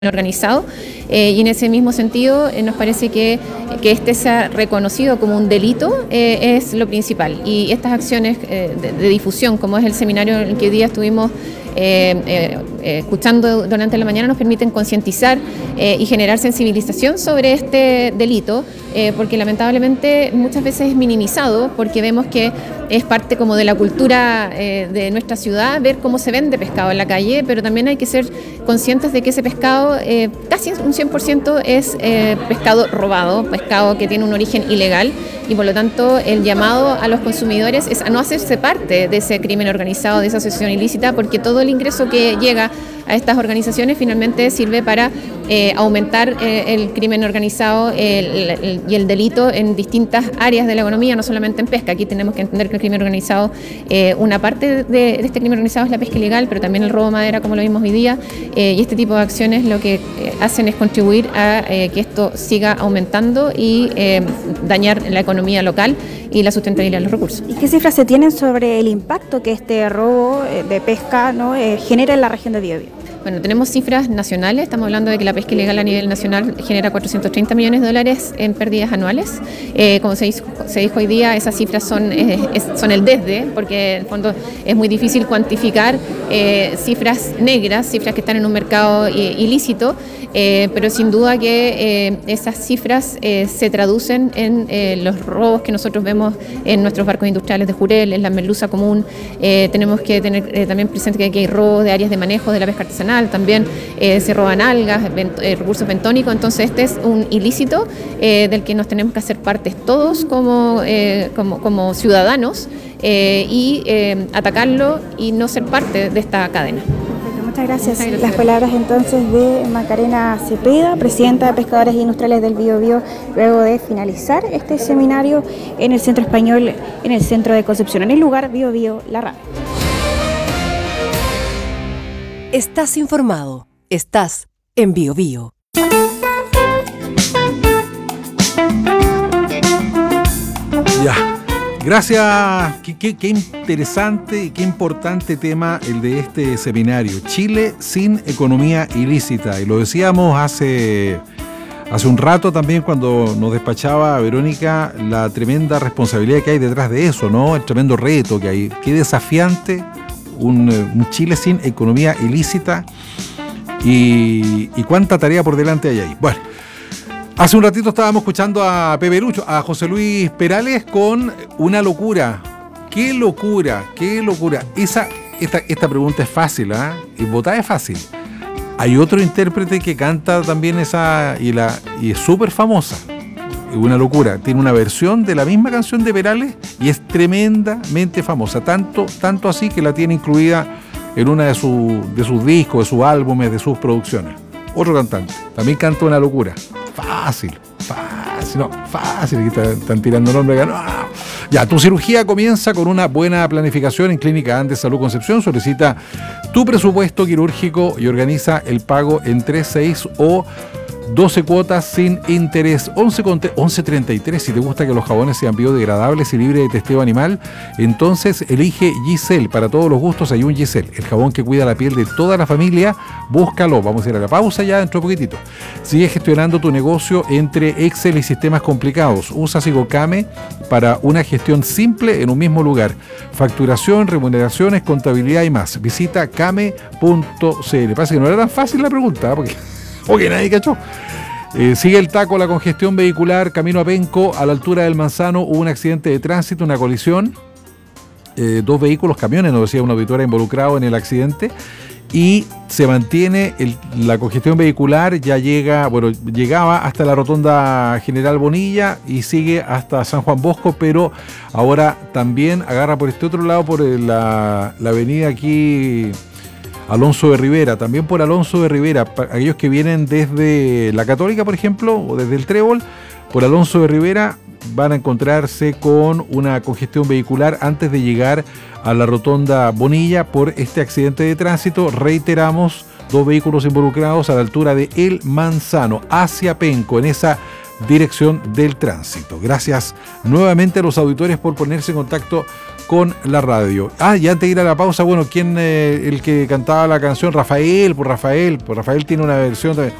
organizado y en ese mismo sentido nos parece que este sea reconocido como un delito es lo principal, y estas acciones de difusión, como es el seminario en el que hoy día estuvimos escuchando durante la mañana, nos permiten concientizar y generar sensibilización sobre este delito, porque lamentablemente muchas veces es minimizado, porque vemos que es parte como de la cultura de nuestra ciudad ver cómo se vende pescado en la calle, pero también hay que ser conscientes de que ese pescado casi un 100% es pescado robado, pescado que tiene un origen ilegal, y por lo tanto el llamado a los consumidores es a no hacerse parte de ese crimen organizado, de esa asociación ilícita, porque todo el ingreso que llega a estas organizaciones finalmente sirve para aumentar el crimen organizado y el delito en distintas áreas de la economía, no solamente en pesca. Aquí tenemos que entender que el crimen organizado, una parte de este crimen organizado es la pesca ilegal, pero también el robo de madera, como lo vimos hoy día, y este tipo de acciones lo que hacen es contribuir a que esto siga aumentando y dañar la economía local y la sustentabilidad de los recursos. ¿Y qué cifras se tienen sobre el impacto que este robo de pesca genera en la región de Biobío? Bueno, tenemos cifras nacionales, estamos hablando de que la pesca ilegal a nivel nacional genera $430 millones en pérdidas anuales. Como se dijo hoy día, esas cifras son el desde, porque en el fondo es muy difícil cuantificar cifras negras, cifras que están en un mercado ilícito, pero sin duda que esas cifras se traducen en los robos que nosotros vemos en nuestros barcos industriales de Jurel, en la merluza común. Tenemos que tener también presente que aquí hay robos de áreas de manejo de la pesca artesanal, también se roban algas, recursos bentónicos. Entonces este es un ilícito del que nos tenemos que hacer partes todos como ciudadanos y atacarlo y no ser parte de esta cadena. Muchas gracias. Las palabras entonces de Macarena Cepeda, presidenta de Pescadores Industriales del Biobío, luego de finalizar este seminario en el Centro Español, en el centro de Concepción, en el lugar Biobío, la radio. Estás informado, estás en Biobío. Ya. Gracias, qué interesante y qué importante tema el de este seminario. Chile sin economía ilícita. Y lo decíamos hace un rato también cuando nos despachaba Verónica la tremenda responsabilidad que hay detrás de eso, ¿no? El tremendo reto que hay. Qué desafiante un Chile sin economía ilícita y cuánta tarea por delante hay ahí. Bueno. Hace un ratito estábamos escuchando a Pepe Lucho, a José Luis Perales con Una locura. ¡Qué locura! ¡Qué locura! Esta pregunta es fácil, ¿ah? Y votar es fácil. Hay otro intérprete que canta también esa y es súper famosa. Una locura. Tiene una versión de la misma canción de Perales y es tremendamente famosa. Tanto así que la tiene incluida en una de sus discos, de sus álbumes, de sus producciones. Otro cantante. También canta Una locura. Fácil, aquí están tirando nombres. No. Ya, tu cirugía comienza con una buena planificación en Clínica Andes Salud Concepción. Solicita tu presupuesto quirúrgico y organiza el pago en 3, 6 o 12 cuotas sin interés. 11.33. Si te gusta que los jabones sean biodegradables y libres de testeo animal, entonces elige Giselle. Para todos los gustos hay un Giselle, el jabón que cuida la piel de toda la familia. Búscalo. Vamos a ir a la pausa ya dentro de poquitito. Sigue gestionando tu negocio entre Excel y sistemas complicados. Usa Sigocame para una gestión simple en un mismo lugar. Facturación, remuneraciones, contabilidad y más. Visita came.cl. Parece que no era tan fácil la pregunta, porque nadie cachó. Sigue el taco, la congestión vehicular, camino a Penco, a la altura del Manzano, hubo un accidente de tránsito, una colisión. 2 vehículos, camiones, nos decía una auditora, involucrado en el accidente. Y se mantiene la congestión vehicular, llegaba hasta la rotonda General Bonilla y sigue hasta San Juan Bosco, pero ahora también agarra por este otro lado, por la avenida aquí Alonso de Rivera, también por Alonso de Rivera, para aquellos que vienen desde la Católica, por ejemplo, o desde el Trébol, por Alonso de Rivera van a encontrarse con una congestión vehicular antes de llegar a la rotonda Bonilla por este accidente de tránsito. Reiteramos, 2 vehículos involucrados a la altura de El Manzano, hacia Penco, en esa dirección del tránsito. Gracias nuevamente a los auditores por ponerse en contacto con la radio. Y antes de ir a la pausa, bueno, ¿quién el que cantaba la canción? Rafael, pues Rafael tiene una versión también.